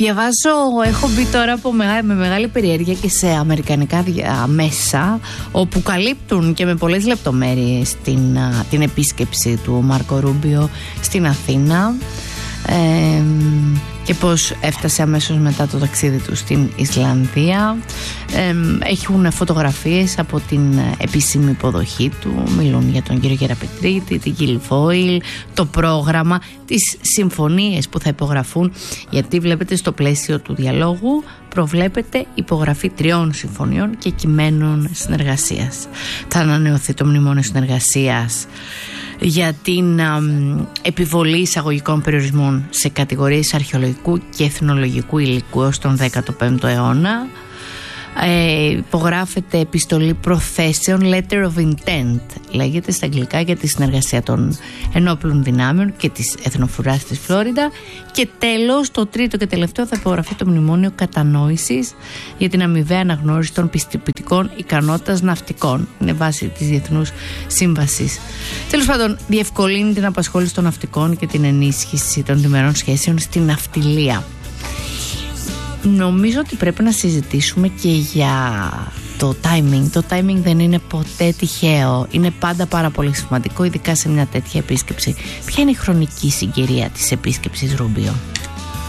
Διαβάζω, έχω μπει τώρα με μεγάλη περιέργεια και σε αμερικανικά μέσα, όπου καλύπτουν και με πολλές λεπτομέρειες την επίσκεψη του Μάρκο Ρούμπιο στην Αθήνα και πώς έφτασε αμέσως μετά το ταξίδι του στην Ισλανδία. Έχουν φωτογραφίες από την επίσημη υποδοχή του, μιλούν για τον κύριο Γεραπετρίτη, την Κιλφόιλ, το πρόγραμμα, τις συμφωνίες που θα υπογραφούν, γιατί βλέπετε στο πλαίσιο του διαλόγου προβλέπεται υπογραφή 3 συμφωνιών και κειμένων συνεργασίας. Θα ανανεωθεί το μνημόνιο συνεργασίας για την επιβολή εισαγωγικών περιορισμών σε κατηγορίες αρχαιολογικού και εθνολογικού υλικού ως τον 15ο αιώνα. Υπογράφεται επιστολή προθέσεων, letter of intent λέγεται στα αγγλικά, για τη συνεργασία των ενόπλων δυνάμεων και της εθνοφρουράς της Φλόριντα. Και τέλος, το τρίτο και τελευταίο, θα υπογραφεί το μνημόνιο κατανόησης για την αμοιβαία αναγνώριση των πιστοποιητικών ικανότητας ναυτικών. Είναι βάση της Διεθνούς Σύμβασης. Τέλος πάντων, διευκολύνει την απασχόληση των ναυτικών και την ενίσχυση των διμερών σχέσεων στην ναυτιλία. Νομίζω ότι πρέπει να συζητήσουμε και για το timing. Το timing δεν είναι ποτέ τυχαίο. Είναι πάντα πάρα πολύ σημαντικό, ειδικά σε μια τέτοια επίσκεψη. Ποια είναι η χρονική συγκυρία της επίσκεψης Ρούμπιο?